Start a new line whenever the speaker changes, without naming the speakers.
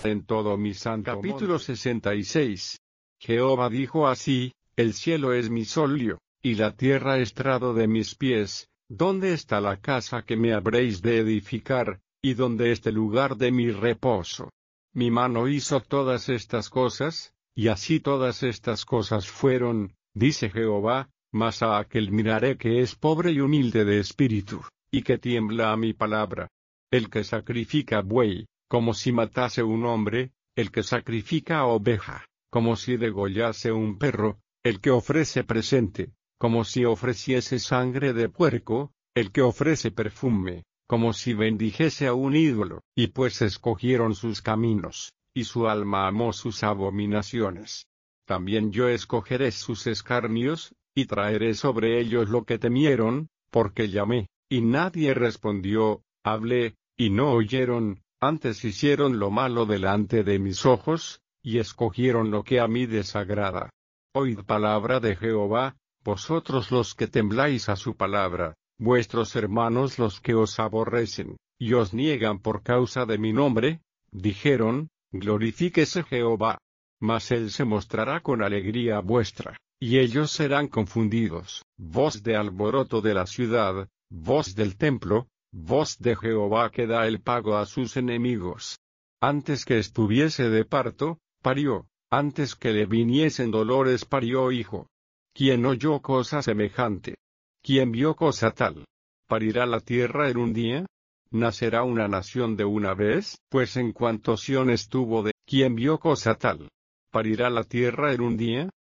en todo mi santo Capítulo 66. Jehová dijo así: el cielo es mi solio, y la tierra estrado de mis pies. ¿Dónde está la casa que me habréis de edificar, y dónde este lugar de mi reposo? Mi mano hizo todas estas cosas, y así todas estas cosas fueron, dice Jehová, mas a aquel miraré que es pobre y humilde de espíritu, y que tiembla a mi palabra. El que sacrifica buey, como si matase un hombre, el que sacrifica oveja, como si degollase un perro, el que ofrece presente, como si ofreciese sangre de puerco, el que ofrece perfume, como si bendijese a un ídolo, y pues escogieron sus caminos, y su alma amó sus abominaciones. También yo escogeré sus escarnios, y traeré sobre ellos lo que temieron, porque llamé, y nadie respondió, hablé, y no oyeron, antes hicieron lo malo delante de mis ojos, y escogieron lo que a mí desagrada. Oíd palabra de Jehová, vosotros los que tembláis a su palabra, vuestros hermanos los que os aborrecen, y os niegan por causa de mi nombre, dijeron, glorifíquese Jehová. Mas él se mostrará con alegría vuestra, y ellos serán confundidos. Voz de alboroto de la ciudad, voz del templo, voz de Jehová que da el pago a sus enemigos. Antes que estuviese de parto, parió, antes que le viniesen dolores parió hijo. ¿Quién oyó cosa semejante? ¿Quién vio cosa tal? ¿Parirá la tierra en un día? ¿Nacerá una nación de una vez? Pues en cuanto Sión estuvo de, ¿quién vio cosa tal? ¿Parirá la tierra en un día?